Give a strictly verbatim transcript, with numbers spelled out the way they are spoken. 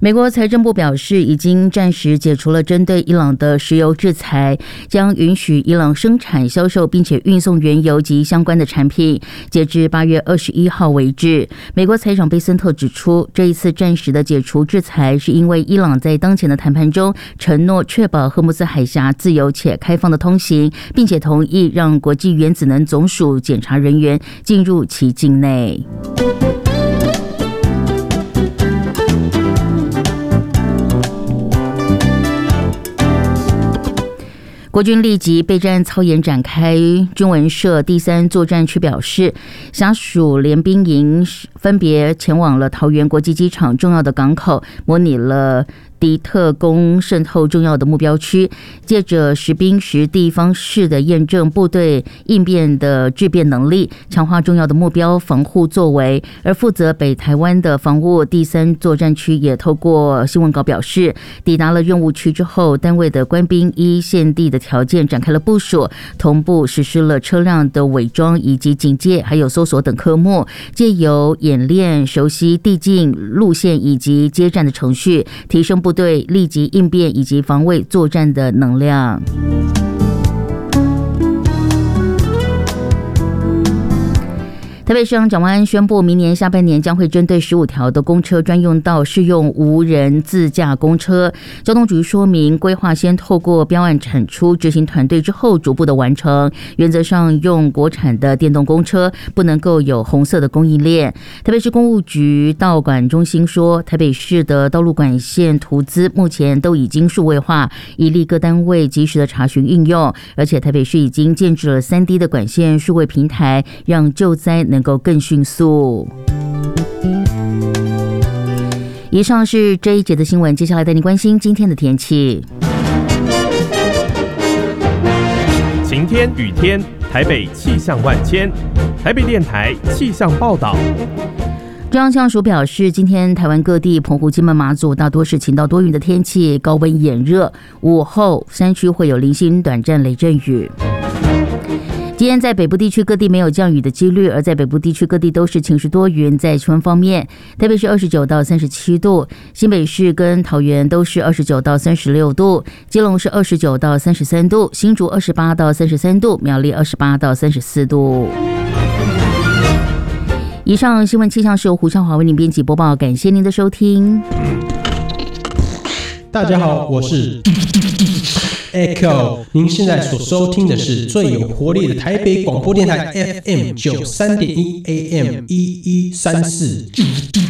美国财政部表示，已经暂时解除了针对伊朗的石油制裁，将允许伊朗生产、销售并且运送原油及相关的产品。截至八月二十一号为止，美国财长贝森特指出，这一次暂时的解除制裁，是因为伊朗在当前的谈判中承诺确保荷姆斯海峡自由且开放的通行，并且同意让国际原子能总署检查人员进入其境内。国军立即备战操演展开，军文社第三作战区表示，辖属联兵营分别前往了桃园国际机场重要的港口，模拟了敌特工渗透重要的目标区，借着实兵实地方式的验证部队应变的质变能力，强化重要的目标防护作为。而负责北台湾的防务第三作战区也透过新闻稿表示，抵达了任务区之后，单位的官兵依现地的条件展开了部署，同步实施了车辆的伪装以及警戒还有搜索等科目，借由演练熟悉地境路线以及接战的程序，提升部队立即应变以及防卫作战的能量。台北市长蒋万安宣布，明年下半年将会针对十五条的公车专用道适用无人自驾公车。交通局说明，规划先透过标案产出执行团队之后逐步的完成，原则上用国产的电动公车，不能够有红色的供应链。台北市公务局道管中心说，台北市的道路管线图资目前都已经数位化，以利各单位及时的查询运用，而且台北市已经建置了 三 D 的管线数位平台，让救灾能够更迅速。以上是这一节的新闻，接下来带你关心今天的天气。 晴天、雨天，台北气象万千。台北电台气象报道。 中央气象署表示，今天台湾各地澎湖、金门、马祖大多是晴到多云的天气，高温炎热，午后山区会有零星短暂雷阵雨。今天在北部地区各地没有降雨的几率，而在北部地区各地都是晴时多云。在气温方面，台北是二十九到三十七度，新北市跟桃园都是二十九到三十六度，基隆是二十九到三十三度，新竹二十八到三十三度，苗栗二十八到三十四度。以上新闻气象是由胡湘华为您编辑播报，感谢您的收听。 大家好，我是Echo， 您现在所收听的是最有活力的台北广播电台 F M 九三点一 A M 一一三四。